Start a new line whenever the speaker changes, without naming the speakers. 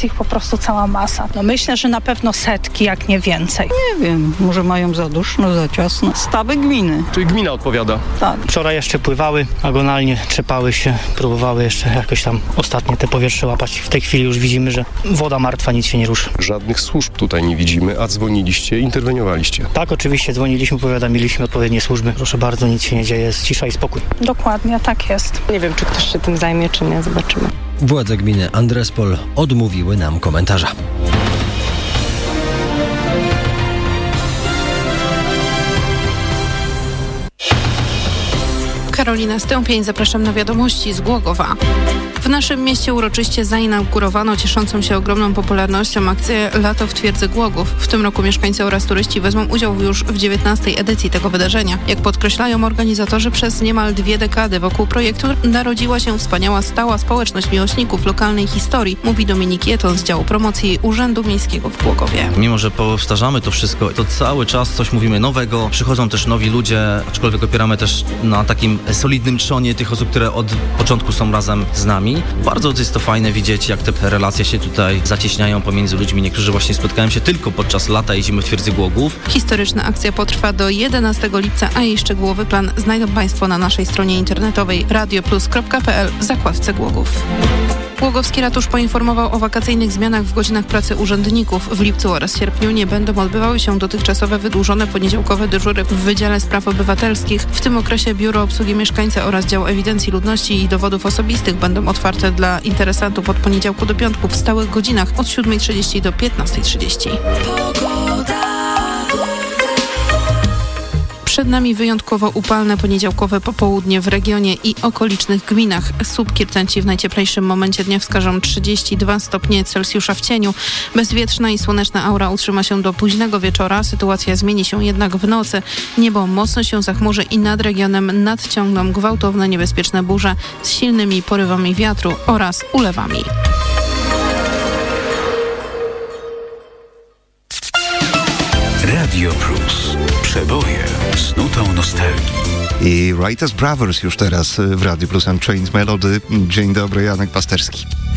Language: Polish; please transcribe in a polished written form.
jest ich po prostu cała masa. No myślę, że na pewno setki, jak nie więcej.
Nie wiem, może mają za duszno, za ciasno. Stawy gminy.
Czyli gmina odpowiada.
Tak.
Wczoraj jeszcze pływały, agonalnie trzepały się, próbowały jeszcze jakoś tam ostatnie te powietrze łapać. W tej chwili już widzimy, że woda martwa, nic się nie ruszy.
Żadnych służb tutaj nie widzimy, a dzwoniliście, interweniowaliście.
Tak, oczywiście dzwoniliśmy, powiadomiliśmy odpowiednie służby. Proszę bardzo, nic się nie dzieje, jest cisza i spokój.
Dokładnie, tak jest.
Nie wiem, czy ktoś się tym zajmie, czy nie, zobaczymy.
Władze gminy Andrespol odmówiły nam komentarza.
Karolina Stępień, zapraszam na wiadomości z Głogowa. W naszym mieście uroczyście zainaugurowano cieszącą się ogromną popularnością akcję Lato w Twierdzy Głogów. W tym roku mieszkańcy oraz turyści wezmą udział już w 19. edycji tego wydarzenia. Jak podkreślają organizatorzy, przez niemal 2 dekady wokół projektu narodziła się wspaniała stała społeczność miłośników lokalnej historii, mówi Dominik Jeton z działu promocji Urzędu Miejskiego w Głogowie.
Mimo że powtarzamy to wszystko, to cały czas coś mówimy nowego, przychodzą też nowi ludzie, aczkolwiek opieramy też na takim solidnym trzonie tych osób, które od początku są razem z nami. Bardzo jest to fajne widzieć, jak te relacje się tutaj zacieśniają pomiędzy ludźmi. Niektórzy właśnie spotkają się tylko podczas lata i zimy w Twierdzy Głogów.
Historyczna akcja potrwa do 11 lipca, a jej szczegółowy plan znajdą Państwo na naszej stronie internetowej radioplus.pl w zakładce Głogów. Głogowski ratusz poinformował o wakacyjnych zmianach w godzinach pracy urzędników. W lipcu oraz sierpniu nie będą odbywały się dotychczasowe wydłużone poniedziałkowe dyżury w Wydziale Spraw Obywatelskich. W tym okresie Biuro Obsługi Mieszkańca oraz Dział Ewidencji Ludności i Dowodów Osobistych będą otwarte dla interesantów od poniedziałku do piątku w stałych godzinach od 7:30 do 15:30. Przed nami wyjątkowo upalne poniedziałkowe popołudnie w regionie i okolicznych gminach. Subkirtenci w najcieplejszym momencie dnia wskażą 32 stopnie Celsjusza w cieniu. Bezwietrzna i słoneczna aura utrzyma się do późnego wieczora. Sytuacja zmieni się jednak w nocy. Niebo mocno się zachmurzy i nad regionem nadciągną gwałtowne, niebezpieczne burze z silnymi porywami wiatru oraz ulewami.
Radio Plus. Przeboje z nutą nostalgii.
I Writers Brothers już teraz w Radio Plus and Trains Melody. Dzień dobry, Janek Pasterski.